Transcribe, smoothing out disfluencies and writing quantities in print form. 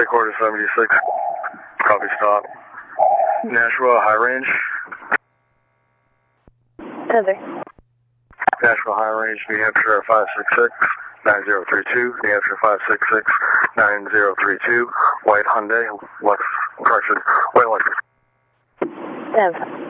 Quarter 76. Copy, stop. Nashville, high range. Heather. Nashville, high range, New Hampshire, 566-9032. New Hampshire, 566-9032. White Hyundai, Lux, correction, white Lexus. Ev.